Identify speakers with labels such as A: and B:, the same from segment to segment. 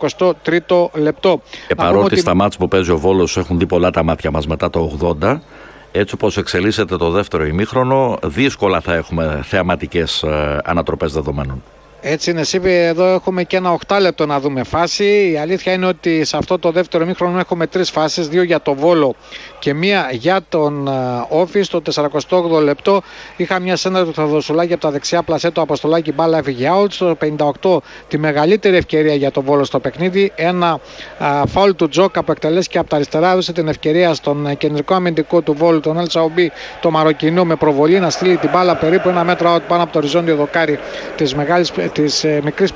A: 43ο λεπτό.
B: Παρότι στα μάτς που παίζει ο Βόλος έχουν δει πολλά τα μάτια μας μετά το 80, έτσι όπως εξελίσσεται το δεύτερο ημίχρονο, δύσκολα θα έχουμε θεαματικές ανατροπές δεδομένων.
A: Έτσι είναι, Σίβη, εδώ έχουμε και ένα 8 λεπτό να δούμε φάση. Η αλήθεια είναι ότι σε αυτό το δεύτερο ημίχρονο έχουμε 3 φάσεις, 2 για το Βόλο και 1 για τον Όφη. Στο 48ο λεπτό είχα μια σένα του Θεοδοσουλάκη από τα δεξιά πλασέ, το Αποστολάκη, μπάλα έφυγε out. Στο 58 τη μεγαλύτερη ευκαιρία για τον Βόλο στο παιχνίδι, ένα φάουλ του Τζόκα που εκτελέστηκε από τα αριστερά, έδωσε την ευκαιρία στον κεντρικό αμυντικό του Βόλου, τον Ελ Σαουμπί, το Μαροκινό, με προβολή να στείλει την μπάλα περίπου 1 μέτρο out πάνω από το οριζόντιο δοκάρι της μικρής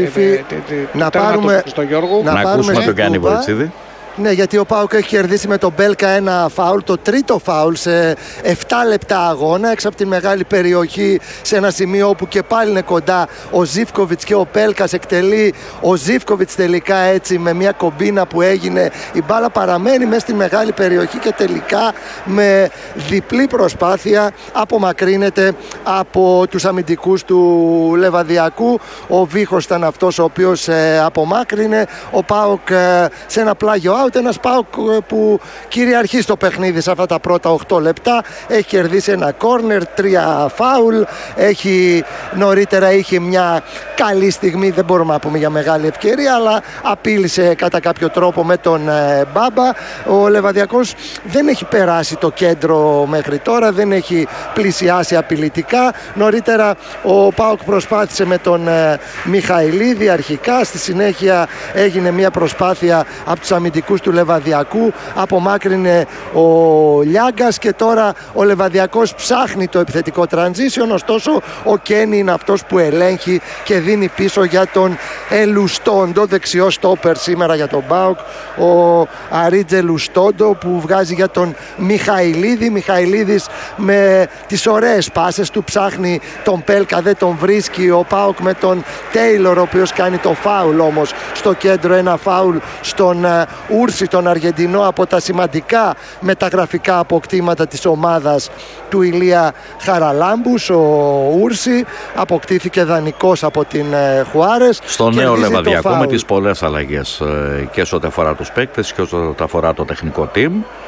C: να πάρουμε
A: στο Γιώργου.
B: Να ακούσουμε τον Γιάννη Βοητσίδη.
C: Ναι, γιατί ο ΠΑΟΚ έχει κερδίσει με τον Μπέλκα ένα φάουλ, το τρίτο φάουλ σε 7 λεπτά αγώνα, έξω από τη μεγάλη περιοχή, σε ένα σημείο όπου και πάλι είναι κοντά ο Ζίβκοβιτς και ο Μπέλκας. Εκτελεί ο Ζίβκοβιτς τελικά έτσι με μια κομπίνα που έγινε. Η μπάλα παραμένει μέσα στη μεγάλη περιοχή και τελικά με διπλή προσπάθεια απομακρύνεται από τους αμυντικούς του Λεβαδιακού. Ο Βίχος ήταν αυτός ο οποίος απομάκρυνε. Ο ΠΑΟΚ σε ένα πλάγιο out, ένας ΠΑΟΚ που κυριαρχεί στο παιχνίδι σε αυτά τα πρώτα 8 λεπτά. Έχει κερδίσει ένα κόρνερ, 3 φάουλ. Νωρίτερα είχε μια καλή στιγμή, δεν μπορούμε να πούμε για μεγάλη ευκαιρία, αλλά απείλησε κατά κάποιο τρόπο με τον Μπάμπα. Ο Λεβαδιακός δεν έχει περάσει το κέντρο μέχρι τώρα, δεν έχει πλησιάσει απειλητικά. Νωρίτερα ο ΠΑΟΚ προσπάθησε με τον Μιχαηλίδη αρχικά, στη συνέχεια έγινε μια προσπάθεια από τους αμυντικούς του Λεβαδιακού, απομάκρυνε ο Λιάγκας και τώρα ο Λεβαδιακός ψάχνει το επιθετικό transition, ωστόσο ο Κένι είναι αυτός που ελέγχει και δίνει πίσω για τον Ελουστόντο, δεξιό στόπερ σήμερα για τον ΠΑΟΚ, ο Αρίτζε Λουστόντο που βγάζει για τον Μιχαηλίδη. Μιχαηλίδης με τις ωραίες πάσες του ψάχνει τον Πέλκα, δεν τον βρίσκει. Ο ΠΑΟΚ με τον Τέιλορ, ο οποίος κάνει το φάουλ όμως στο κέντρο, ένα φάουλ στον Ούρση, τον Αργεντινό, από τα σημαντικά μεταγραφικά αποκτήματα της ομάδας του Ηλία Χαραλάμπους. Ο Ούρση αποκτήθηκε δανεικός από την Χουάρες.
B: Στο νέο Λεβαδιακό με τις πολλές αλλαγές και σε ό,τι αφορά τους παίκτες και σε ό,τι αφορά το τεχνικό team.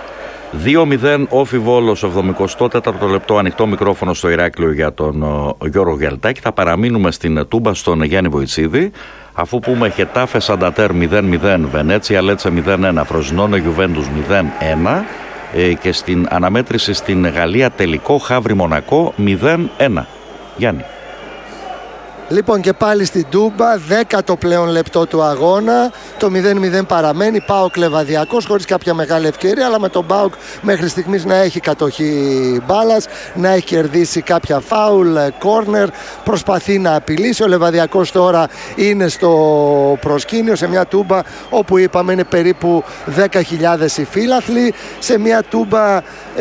B: 2-0 Όφι Βόλος, 74ο λεπτό, ανοιχτό μικρόφωνο στο Ηράκλειο για τον Γιώργο Γιαλτάκη. Θα παραμείνουμε στην Τούμπα στον Γιάννη Βοητσίδη, αφού πούμε Χετάφε Σαντατέρ 0-0, Βενέτσια Λέτσε 0-1, Φροζινόνο Γιουβέντους 0-1 και στην αναμέτρηση στην Γαλλία τελικό Χαύρι Μονακό 0-1. Γιάννη.
C: Λοιπόν, και πάλι στην Τούμπα, 10ο πλέον λεπτό του αγώνα. Το 0-0 παραμένει. ΠΑΟΚ Λεβαδιακός χωρίς κάποια μεγάλη ευκαιρία, αλλά με τον ΠΑΟΚ μέχρι στιγμής να έχει κατοχή μπάλας, να έχει κερδίσει κάποια φάουλ, κόρνερ, προσπαθεί να απειλήσει. Ο Λεβαδιακός τώρα είναι στο προσκήνιο, σε μια Τούμπα όπου είπαμε είναι περίπου 10.000 οι φύλαθλοι, σε μια Τούμπα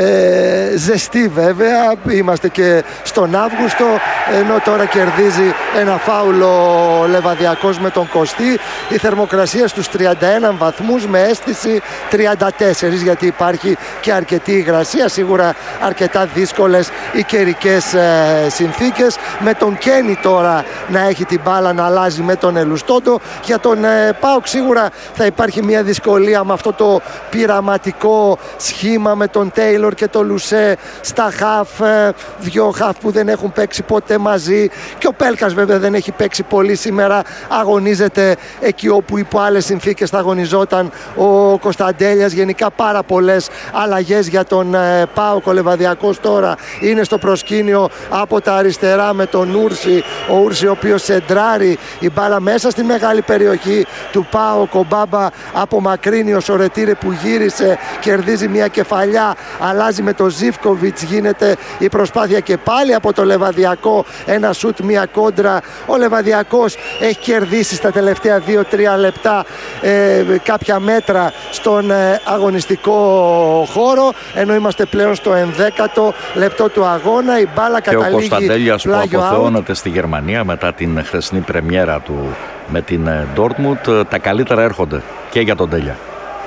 C: ζεστή βέβαια, είμαστε και στον Αύγουστο, ενώ τώρα κερδίζει ένα φάουλο Λεβαδιακός με τον Κωστή. Η θερμοκρασία στους 31 βαθμούς με αίσθηση 34, γιατί υπάρχει και αρκετή υγρασία, σίγουρα αρκετά δύσκολες οι καιρικές συνθήκες. Με τον Κένι τώρα να έχει την μπάλα, να αλλάζει με τον Ελουστόντο. Για τον ΠΑΟΚ σίγουρα θα υπάρχει μια δυσκολία με αυτό το πειραματικό σχήμα με τον Τέιλορ και τον Λουσέ στα χαφ, δυο χαφ που δεν έχουν παίξει ποτέ μαζί, και ο Πέλκας βέβαια δεν έχει παίξει πολύ σήμερα, αγωνίζεται εκεί όπου υπό άλλες συνθήκες θα αγωνιζόταν ο Κωνσταντέλιας. Γενικά πάρα πολλές αλλαγές για τον ΠΑΟΚ. Ο Λεβαδιακός τώρα είναι στο προσκήνιο από τα αριστερά με τον Ούρση, ο Ούρση ο οποίος σεντράρει η μπάλα μέσα στη μεγάλη περιοχή του ΠΑΟΚ. Ο Μπάμπα απομακρύνει, ο Σορετήρε που γύρισε κερδίζει μια κεφαλιά, αλλάζει με τον Ζίβκοβιτς, γίνεται η προσπάθεια και πάλι από το Λεβαδιακό, ένα σουτ, μια κόντρα. Ο Λεβαδιακός έχει κερδίσει στα τελευταία 2-3 λεπτά κάποια μέτρα στον αγωνιστικό χώρο, ενώ είμαστε πλέον στο 11ο λεπτό του αγώνα. Η μπάλα καταλήγει.
B: Και ο Κωνσταντέλιας που αποθεώνεται στη Γερμανία μετά την χθεσινή πρεμιέρα του με την Ντόρτμουντ, τα καλύτερα έρχονται και για τον Τέλια.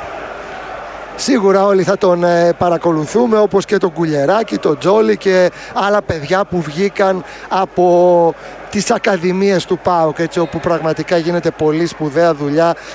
C: Σίγουρα όλοι θα τον παρακολουθούμε, όπως και τον Κουλιεράκη, τον Τζόλι και άλλα παιδιά που βγήκαν από τις ακαδημίες του ΠΑΟΚ, έτσι, όπου πραγματικά γίνεται πολύ σπουδαία δουλειά